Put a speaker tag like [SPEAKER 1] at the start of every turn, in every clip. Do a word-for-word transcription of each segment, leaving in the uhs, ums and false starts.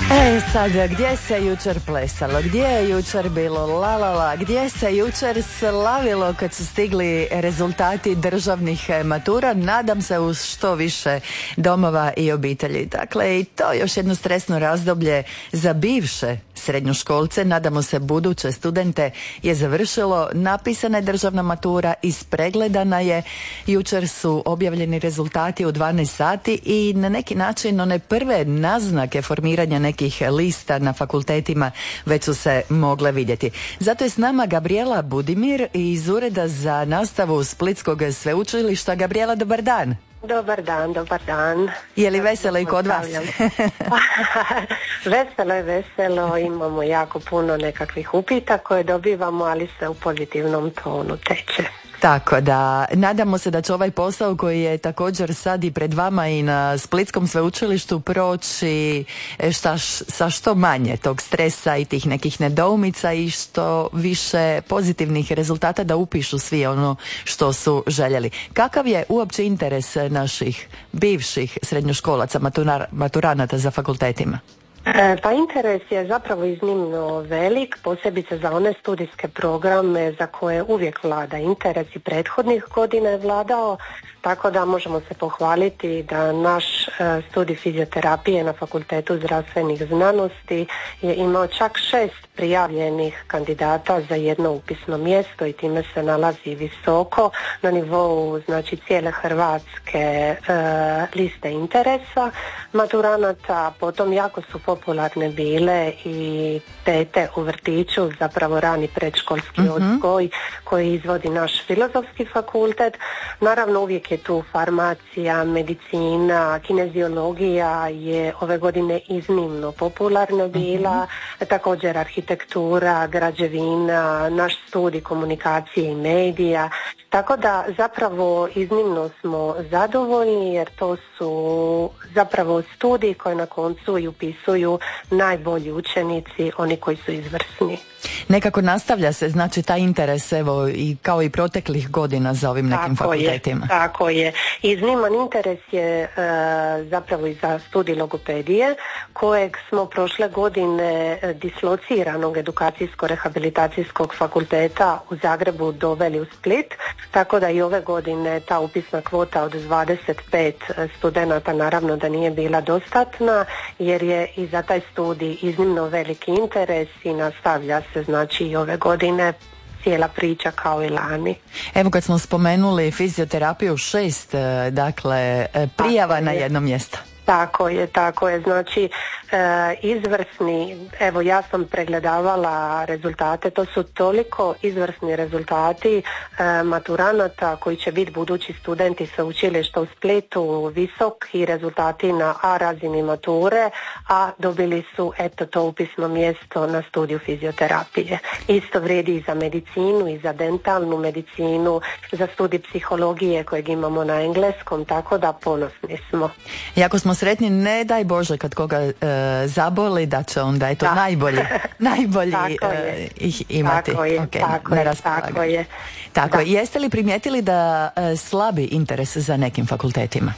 [SPEAKER 1] E sad, gdje se jučer plesalo, gdje je jučer bilo la la la, gdje se jučer slavilo kad su stigli rezultati državnih matura, nadam se uz što više domova i obitelji. Dakle, i to još jedno stresno razdoblje za bivše srednjoškolce, nadamo se buduće studente, je završilo. Napisana je državna matura, ispregledana je, jučer su objavljeni rezultati u dvanaest sati i na neki način one prve naznake formiranja nekih lista na fakultetima već su se mogle vidjeti. Zato je s nama Gabrijela Budimir iz Ureda za nastavu Splitskog sveučilišta. Gabrijela, dobar dan.
[SPEAKER 2] Dobar dan, dobar dan.
[SPEAKER 1] Je li veselo i kod vas?
[SPEAKER 2] Veselo je, veselo. Imamo jako puno nekakvih upita koje dobivamo, ali se u pozitivnom tonu teče.
[SPEAKER 1] Tako da, nadamo se da će ovaj posao koji je također sad i pred vama i na Splitskom sveučilištu proći šta, sa što manje tog stresa i tih nekih nedoumica i što više pozitivnih rezultata, da upišu svi ono što su željeli. Kakav je uopće interes naših bivših srednjoškolaca, maturar, maturanata za fakultetima?
[SPEAKER 2] E, pa interes je zapravo iznimno velik, posebice za one studijske programe za koje uvijek vlada interes i prethodnih godina je vladao, tako da možemo se pohvaliti da naš e, studij fizioterapije na Fakultetu zdravstvenih znanosti je imao čak šest prijavljenih kandidata za jedno upisno mjesto i time se nalazi visoko na nivou, znači, cijele hrvatske e, liste interesa maturanata. Potom jako su popularne bile i tete u vrtiću, zapravo rani predškolski mm-hmm. odgoj koji izvodi naš Filozofski fakultet. Naravno, uvijek je tu farmacija, medicina, kineziologija je ove godine iznimno popularna bila, mm-hmm. također arhitektura, građevina, naš studij komunikacije i medija. Tako da zapravo iznimno smo zadovoljni jer to su zapravo studiji koje na koncu i upisuju najbolji učenici, oni koji su izvrsni.
[SPEAKER 1] Nekako nastavlja se, znači, taj interes, evo, i kao i proteklih godina za ovim nekim
[SPEAKER 2] tako
[SPEAKER 1] fakultetima.
[SPEAKER 2] Je, tako je. Izniman interes je e, zapravo i za studij logopedije, kojeg smo prošle godine dislociranog edukacijsko-rehabilitacijskog fakulteta u Zagrebu doveli u Split, tako da i ove godine ta upisna kvota od dvadeset pet studenata naravno da nije bila dostatna, jer je i za taj studij iznimno veliki interes i nastavlja se, znači, i ove godine cijela priča kao i lani.
[SPEAKER 1] Evo, kad smo spomenuli fizioterapiju, šest, dakle, prijava tako na je. Jedno mjesto.
[SPEAKER 2] Tako je, tako je. Znači, e, izvrsni, evo ja sam pregledavala rezultate, to su toliko izvrsni rezultati e, maturanata koji će biti budući studenti sveučilišta u Splitu, visoki rezultati na A razini mature, a dobili su eto to upisno mjesto na studiju fizioterapije. Isto vrijedi i za medicinu, i za dentalnu medicinu, za studij psihologije kojeg imamo na engleskom, tako da ponosni smo.
[SPEAKER 1] Jako smo sretni, ne daj Bože kad koga e, zaboli, da će onda eto da. najbolji, najbolji e, ih imati.
[SPEAKER 2] Tako je,
[SPEAKER 1] okay,
[SPEAKER 2] tako je, tako je.
[SPEAKER 1] Tako,
[SPEAKER 2] da.
[SPEAKER 1] Jeste li primijetili da e, slabi interes za nekim fakultetima?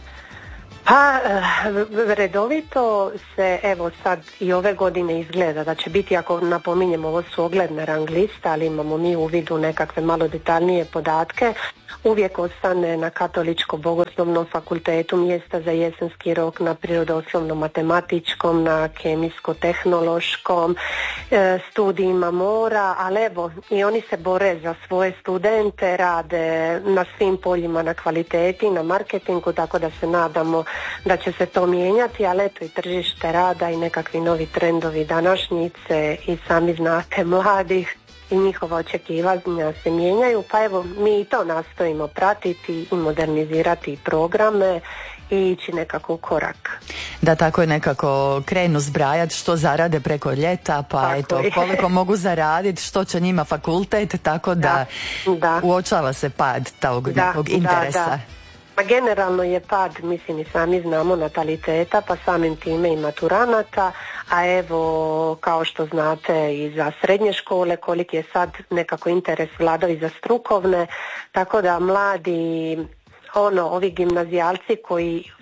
[SPEAKER 2] Pa redovito se, evo sad i ove godine izgleda da će biti, ako napominjemo, ovo su ogledne rang liste, ali imamo mi u vidu nekakve malo detaljnije podatke, uvijek ostane na Katoličko-bogoslovnom fakultetu mjesta za jesenski rok, na prirodoslovno-matematičkom, na kemijsko-tehnološkom, e, studijima mora, ali evo i oni se bore za svoje studente, rade na svim poljima, na kvaliteti, na marketingu, tako da se nadamo da će se to mijenjati, ali eto i tržište rada i nekakvi novi trendovi današnjice i sami znate mladih i njihova očekivanja se mijenjaju, pa evo mi i to nastojimo pratiti i modernizirati programe i ići nekako u korak.
[SPEAKER 1] Da, tako je, nekako krenu zbrajati što zarade preko ljeta, pa tako eto je. Koliko mogu zaraditi, što će njima fakultet, tako da, da, da. uočava se pad tog da, nekog interesa. Da, da.
[SPEAKER 2] Pa generalno je pad, mislim i sami znamo, nataliteta, pa samim time i maturanata, a evo kao što znate i za srednje škole koliki je sad nekako interes vladao i za strukovne, tako da mladi, ono, ovi gimnazijalci koji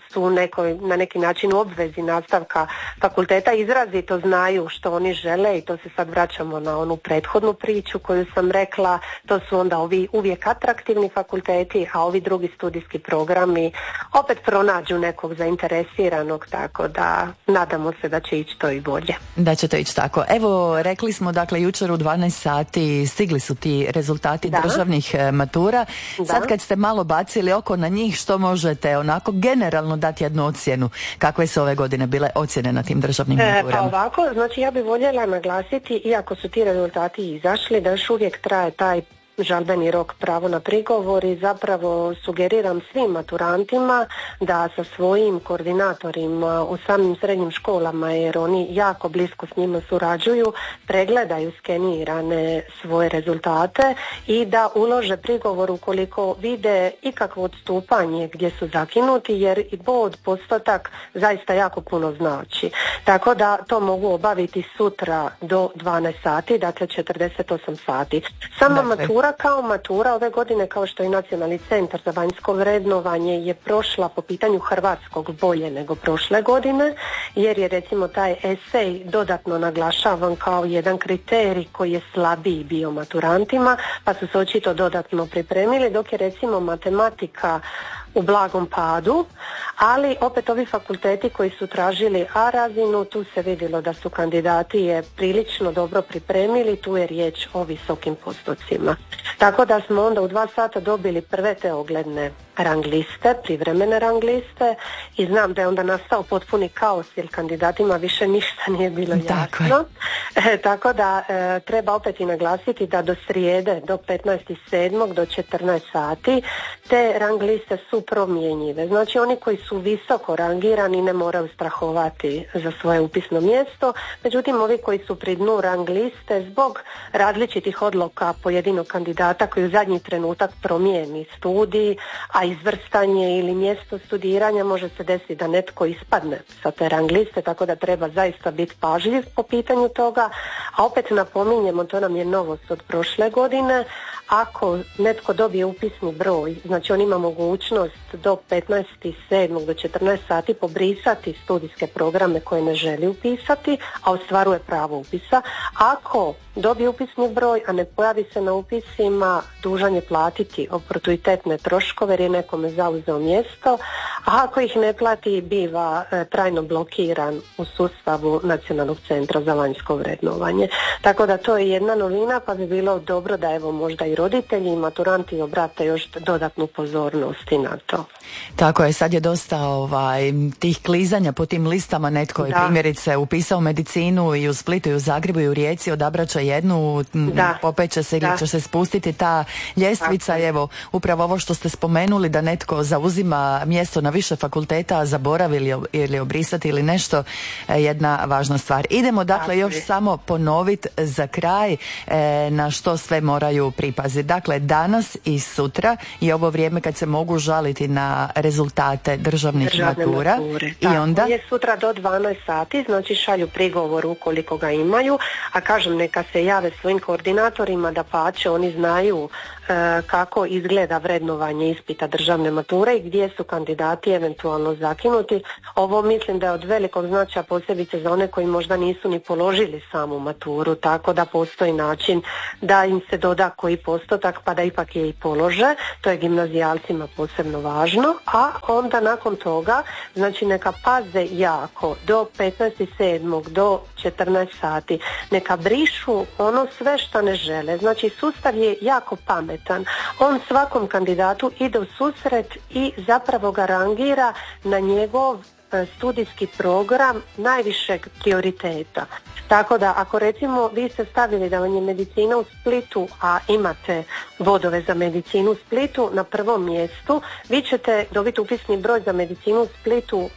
[SPEAKER 2] su neko, na neki način u obvezi nastavka fakulteta izrazito znaju što oni žele i to se sad vraćamo na onu prethodnu priču koju sam rekla, to su onda ovi uvijek atraktivni fakulteti, a ovi drugi studijski programi opet pronađu nekog zainteresiranog, tako da nadamo se da će ići to i bolje.
[SPEAKER 1] Da će to ići tako. Evo, rekli smo dakle jučer u dvanaest sati stigli su ti rezultati da. državnih matura. Da. Sad kad ste malo bacili oko na njih, što možete onako generalno dati jednu ocjenu? Kakve su ove godine bile ocjene na tim državnim maturama?
[SPEAKER 2] E, pa ovako, znači ja bih voljela naglasiti, iako su ti rezultati izašli, da još uvijek traje taj žalbeni rok pravo na prigovor i zapravo sugeriram svim maturantima da sa svojim koordinatorima u samim srednjim školama, jer oni jako blisko s njima surađuju, pregledaju skenirane svoje rezultate i da ulože prigovor ukoliko vide ikakvo odstupanje gdje su zakinuti, jer i bod, postotak zaista jako puno znači. Tako da to mogu obaviti sutra do dvanaest sati, dakle četrdeset osam sati. Sama dakle. matura kao matura ove godine, kao što i Nacionalni centar za vanjsko vrednovanje, je prošla po pitanju hrvatskog bolje nego prošle godine, jer je recimo taj esej dodatno naglašavan kao jedan kriterij koji je slabiji bio maturantima, pa su se očito dodatno pripremili, dok je recimo matematika u blagom padu, ali opet ovi fakulteti koji su tražili A razinu, tu se vidjelo da su kandidati je prilično dobro pripremili, tu je riječ o visokim postocima. Tako da smo onda u dva sata dobili prve te ogledne rang liste, privremene rang liste, i znam da je onda nastao potpuni kaos jer kandidatima više ništa nije bilo jasno. E, tako da e, treba opet i naglasiti da do srijede, do petnaestog sedmog do četrnaest sati te rang liste su promjenjive. Znači oni koji su visoko rangirani ne moraju strahovati za svoje upisno mjesto, međutim ovi koji su pri dnu rang liste zbog različitih odluka pojedinog kandidata koji u zadnji trenutak promijeni studij, a izvrstanje ili mjesto studiranja, može se desiti da netko ispadne sa te rang liste, tako da treba zaista biti pažljiv po pitanju toga. A opet napominjemo, to nam je novost od prošle godine, ako netko dobije upisni broj, znači on ima mogućnost do petnaestog sedmog do četrnaest sati pobrisati studijske programe koje ne želi upisati, a ostvaruje pravo upisa. Ako dobije upisni broj, a ne pojavi se na upisima, dužan je platiti oportunitetne troškove jer je nekome zauzeo mjesto, a ako ih ne plati, biva e, trajno blokiran u sustavu Nacionalnog centra za vanjsko vrednovanje. Tako da to je jedna novina, pa bi bilo dobro da evo možda i roditelji i maturanti obrate još dodatnu pozornost i na to.
[SPEAKER 1] Tako je, sad je dosta ovaj, tih klizanja po tim listama. Netko je da. primjerice upisao medicinu i u Splitu i u Zagrebu i u Rijeci, odabrat će jednu, da. popeće se ili će se spustiti ta ljestvica. Evo, upravo ovo što ste spomenuli, da netko zauzima mjesto na više fakulteta, zaboravi ili obrisati ili nešto, jedna važna stvar. Idemo dakle Tako još je. samo ponoviti za kraj e, na što sve moraju pripaziti. Dakle, danas i sutra je ovo vrijeme kad se mogu žaliti na rezultate državnih Državne matura. Mature. I Tako onda
[SPEAKER 2] je sutra do dvanaest sati, znači šalju prigovor ukoliko ga imaju, a kažem neka se jave svojim koordinatorima, da pače oni znaju e, kako izgleda vrednovanje ispita državne mature i gdje su kandidati eventualno zakinuti. Ovo mislim da je od velikog značaja posebice za one koji možda nisu ni položili samu maturu, tako da postoji način da im se doda koji postotak pa da ipak je i polože. To je gimnazijalcima posebno važno, a onda nakon toga znači neka paze jako do petnaestog sedmog do četrnaest sati, neka brišu ono sve što ne žele. Znači sustav je jako pametan, on svakom kandidatu ide u susret i zapravo ga rangira na njegov studijski program najvišeg prioriteta. Tako da ako recimo vi ste stavili da vam je medicina u Splitu, a imate bodove za medicinu u Splitu na prvom mjestu, vi ćete dobiti upisni broj za medicinu u Splitu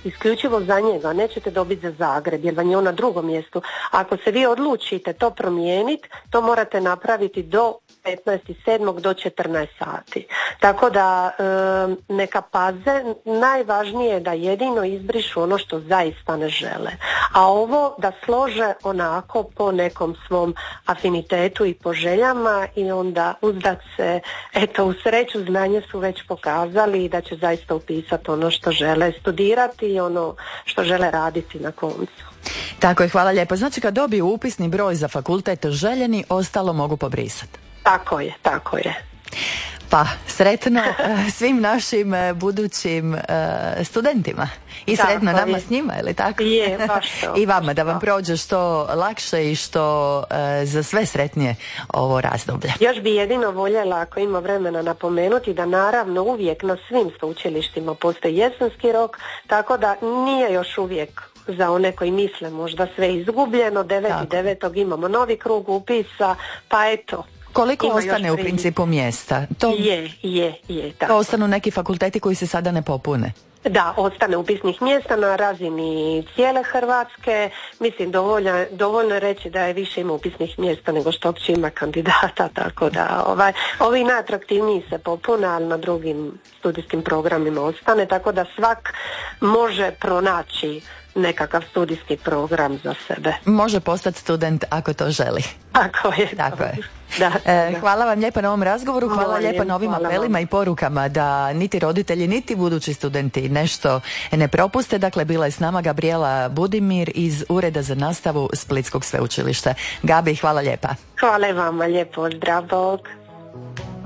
[SPEAKER 2] isključivo za njega, nećete dobiti za Zagreb jer vam je on na drugom mjestu. Ako se vi odlučite to promijeniti, to morate napraviti do petnaestog sedmog do četrnaest sati. Tako da e, neka paze, najvažnije je da jedino izbrišu ono što zaista ne žele. A ovo da slože onako po nekom svom afinitetu i po željama i onda uzdat se, eto u sreću znanje su već pokazali da će zaista upisati ono što žele studirati i ono što žele raditi na koncu.
[SPEAKER 1] Tako je, hvala lijepo. Znači kad dobiju upisni broj za fakultet željeni, ostalo mogu pobrisati.
[SPEAKER 2] Tako je, tako je.
[SPEAKER 1] Pa, sretno svim našim budućim studentima. I sretno tako nama je. S njima, je li tako?
[SPEAKER 2] Je, baš to.
[SPEAKER 1] I vama, da vam prođe što lakše i što za sve sretnije ovo razdoblje.
[SPEAKER 2] Još bi jedino voljela, ako ima vremena, napomenuti da naravno uvijek na svim sveučilištima postoji jesenski rok, tako da nije još uvijek za one koji misle možda sve izgubljeno. devetog devetog imamo novi krug upisa, pa eto.
[SPEAKER 1] Koliko ostane u principu mjesta? To,
[SPEAKER 2] je, je, je. Tako.
[SPEAKER 1] To ostanu neki fakulteti koji se sada ne popune?
[SPEAKER 2] Da, ostane upisnih mjesta na razini cijele Hrvatske. Mislim, dovoljno, dovoljno je reći da je više ima upisnih mjesta nego što uopće ima kandidata, tako da ovaj, ovi najatraktivniji se popune, ali na drugim studijskim programima ostane, tako da svak može pronaći nekakav studijski program za sebe.
[SPEAKER 1] Može postati student ako to želi.
[SPEAKER 2] Tako je.
[SPEAKER 1] Tako je.
[SPEAKER 2] Da,
[SPEAKER 1] e,
[SPEAKER 2] da.
[SPEAKER 1] Hvala vam lijepa na ovom razgovoru, hvala
[SPEAKER 2] Molim,
[SPEAKER 1] lijepa na ovim apelima i porukama da niti roditelji niti budući studenti nešto ne propuste. Dakle, bila je s nama Gabrijela Budimir iz Ureda za nastavu Splitskog sveučilišta. Gabi, hvala lijepa.
[SPEAKER 2] Hvala vama, lijepo, zdrav, Bog.